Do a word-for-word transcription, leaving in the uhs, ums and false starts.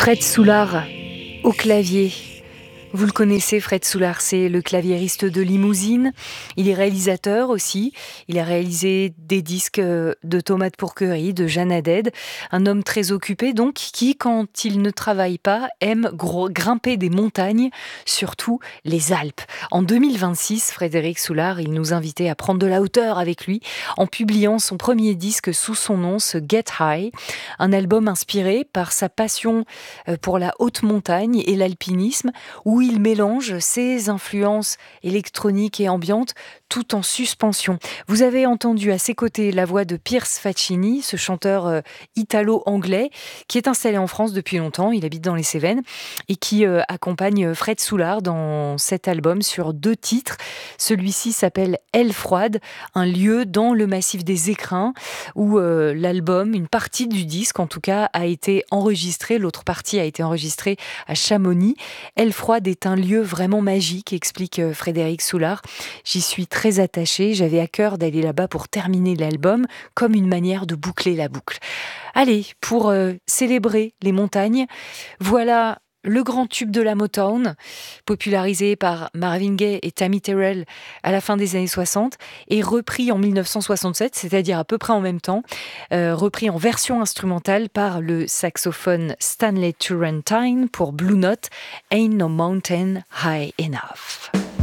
Fred Soulard au clavier. Vous le connaissez, Fred Soulard, c'est le claviériste de Limousine. Il est réalisateur aussi. Il a réalisé des disques de Tomates Pourquerie, de Jeanne Haddad. Un homme très occupé, donc, qui, quand il ne travaille pas, aime gros, grimper des montagnes, surtout les Alpes. En deux mille vingt-six, Frédéric Soulard, il nous invitait à prendre de la hauteur avec lui en publiant son premier disque sous son nom, ce Get High, un album inspiré par sa passion pour la haute montagne et l'alpinisme, où il mélange ses influences électroniques et ambiantes tout en suspension. Vous avez entendu à ses côtés la voix de Pierce Faccini, ce chanteur euh, italo-anglais qui est installé en France depuis longtemps, il habite dans les Cévennes et qui euh, accompagne Fred Soulard dans cet album sur deux titres. Celui-ci s'appelle Aile froide, un lieu dans le massif des Écrins où euh, l'album, une partie du disque en tout cas, a été enregistrée, l'autre partie a été enregistrée à Chamonix. Aile froide est un lieu vraiment magique, explique Frédéric Soulard. J'y suis très attachée, j'avais à cœur d'aller là-bas pour terminer l'album, comme une manière de boucler la boucle. Allez, pour euh, célébrer les montagnes, voilà le grand tube de la Motown, popularisé par Marvin Gaye et Tammy Terrell à la fin des années soixante, et repris en mille neuf cent soixante-sept, c'est-à-dire à peu près en même temps, euh, repris en version instrumentale par le saxophone Stanley Turrentine pour Blue Note, Ain't No Mountain High Enough.